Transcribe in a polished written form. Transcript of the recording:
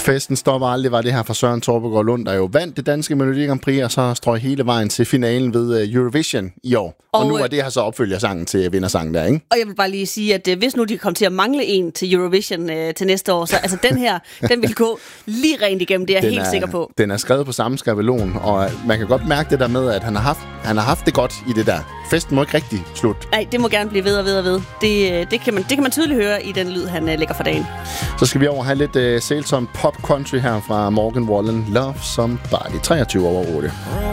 Festen stopper aldrig, var det her fra Søren Torpegaard Lund, der jo vandt det danske Melodi Grand Prix, og så strøg hele vejen til finalen ved Eurovision i år. Og nu er det her så opfølgersangen til vindersangen der, ikke? Og jeg vil bare lige sige, at hvis nu de kommer til at mangle en til Eurovision til næste år, så altså den her, den vil gå lige rent igennem, det er jeg helt sikker på. Den er skrevet på samme skabelon, og man kan godt mærke det der med, at han har haft det godt i det der. Festen må ikke rigtig slut. Nej, det må gerne blive ved og ved og ved. Det kan man tydeligt høre i den lyd, han lægger for dagen. Så skal vi over have lidt sælsom pop country her fra Morgan Wallen. Love Somebody, 23 over 8.